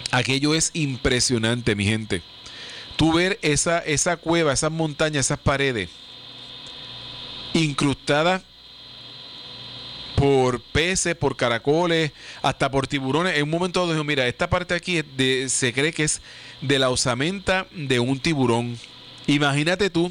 Aquello es impresionante, mi gente. Tú ver esa cueva, esas montañas, esas paredes incrustadas por peces, por caracoles, hasta por tiburones. En un momento dado dijo, mira, esta parte aquí se cree que es de la osamenta de un tiburón. Imagínate tú.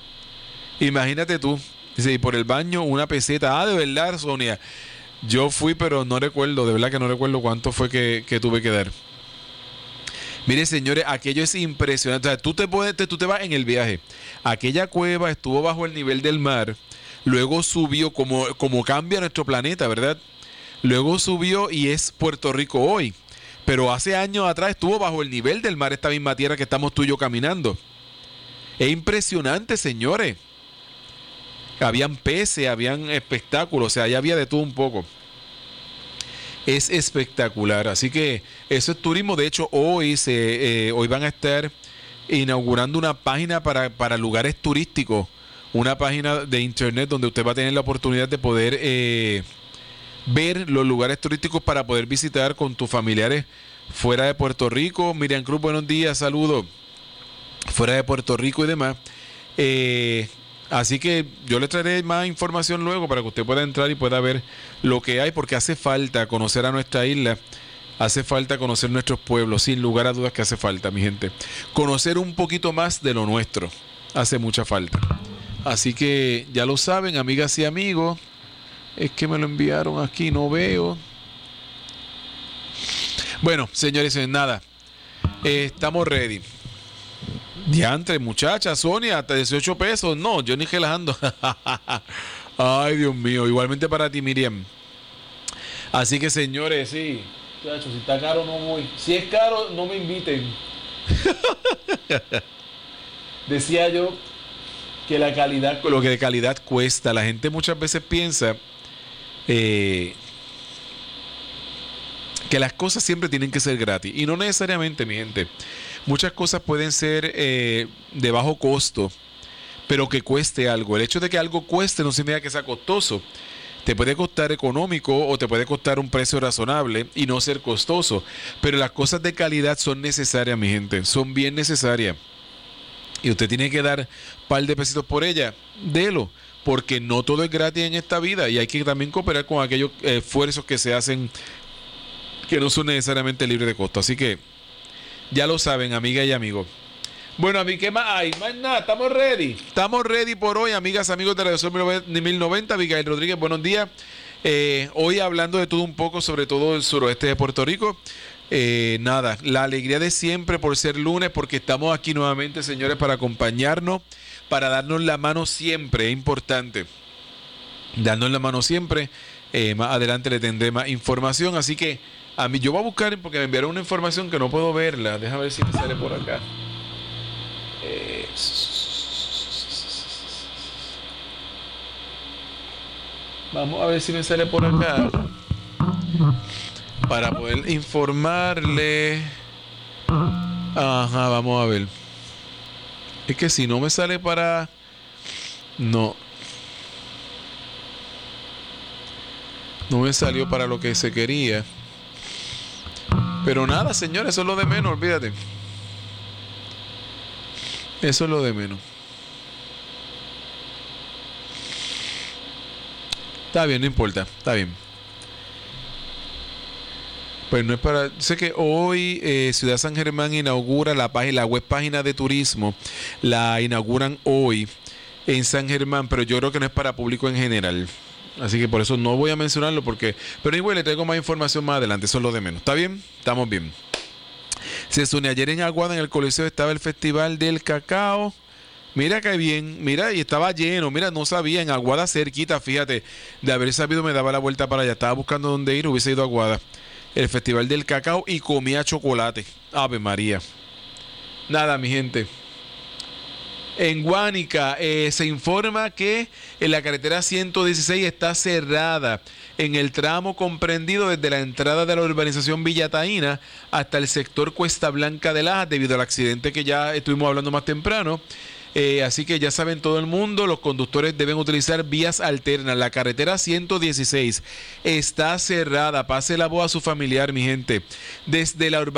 Dice, y por el baño una peseta. Ah, de verdad, Sonia. Yo fui, pero no recuerdo, de verdad que no recuerdo cuánto fue que tuve que dar. Mire, señores, aquello es impresionante. O sea, tú te vas en el viaje. Aquella cueva estuvo bajo el nivel del mar. Luego subió, como cambia nuestro planeta, ¿verdad? Luego subió y es Puerto Rico hoy. Pero hace años atrás estuvo bajo el nivel del mar, esta misma tierra que estamos tú y yo caminando. Es impresionante, señores. Habían peces, habían espectáculos, o sea, ya había de todo un poco. Es espectacular, así que eso es turismo. De hecho, hoy van a estar inaugurando una página para lugares turísticos, una página de internet donde usted va a tener la oportunidad de poder ver los lugares turísticos para poder visitar con tus familiares fuera de Puerto Rico. Miriam Cruz, buenos días, saludos. Fuera de Puerto Rico y demás. Así que yo le traeré más información luego para que usted pueda entrar y pueda ver lo que hay, porque hace falta conocer a nuestra isla, hace falta conocer nuestros pueblos, sin lugar a dudas que hace falta, mi gente. Conocer un poquito más de lo nuestro, hace mucha falta. Así que ya lo saben, amigas y amigos. Es que me lo enviaron aquí, no veo. Bueno, señores, nada. Estamos ready. Diantre, muchacha, Sonia, hasta 18 pesos. No, yo ni relajando. Ay, Dios mío. Igualmente para ti, Miriam. Así que, señores, sí. Muchachos, si está caro, no voy. Si es caro, no me inviten. Decía yo que la calidad, lo que de calidad cuesta. La gente muchas veces piensa que las cosas siempre tienen que ser gratis. Y no necesariamente, mi gente. Muchas cosas pueden ser de bajo costo, pero que cueste algo. El hecho de que algo cueste no significa que sea costoso. Te puede costar económico o te puede costar un precio razonable y no ser costoso. Pero las cosas de calidad son necesarias, mi gente. Son bien necesarias. Y usted tiene que dar un par de pesitos por ella. Delo. Porque no todo es gratis en esta vida. Y hay que también cooperar con aquellos esfuerzos que se hacen que no son necesariamente libres de costo. Así que ya lo saben, amigas y amigos. Bueno, a mí, ¿qué más hay? Más nada, estamos ready. Estamos ready por hoy, amigas, amigos de Radio Sol 1090. Abigail Rodríguez, buenos días. Hoy hablando de todo un poco, sobre todo el suroeste de Puerto Rico. Nada, la alegría de siempre por ser lunes, porque estamos aquí nuevamente, señores, para acompañarnos, para darnos la mano siempre. Es importante darnos la mano siempre. Más adelante le tendré más información, así que a mí yo voy a buscar, porque me enviaron una información que no puedo verla. Déjame ver si me sale por acá. Vamos a ver si me sale por acá para poder informarle. Ajá, vamos a ver. Es que si no me sale para... No me salió para lo que se quería. Pero nada, señores, eso es lo de menos, olvídate. Eso es lo de menos. Está bien, no importa, está bien. Pues no es para... Sé que hoy Ciudad San Germán inaugura la web página de turismo. La inauguran hoy en San Germán, pero yo creo que no es para público en general. Así que por eso no voy a mencionarlo pero igual le traigo más información más adelante. Eso es lo de menos. ¿Está bien? Estamos bien. Se suene ayer en Aguada, en el Coliseo, estaba el Festival del Cacao. Mira qué bien. Mira, y estaba lleno. Mira, no sabía. En Aguada cerquita, fíjate. De haber sabido me daba la vuelta para allá. Estaba buscando dónde ir. Hubiese ido a Aguada. El Festival del Cacao y comía chocolate. Ave María. Nada, mi gente. En Guánica se informa que en la carretera 116 está cerrada en el tramo comprendido desde la entrada de la urbanización Villa Taína hasta el sector Cuesta Blanca de Lajas, debido al accidente que ya estuvimos hablando más temprano. Así que ya saben todo el mundo, los conductores deben utilizar vías alternas. La carretera 116 está cerrada. Pase la voz a su familiar, mi gente. Desde la urbanización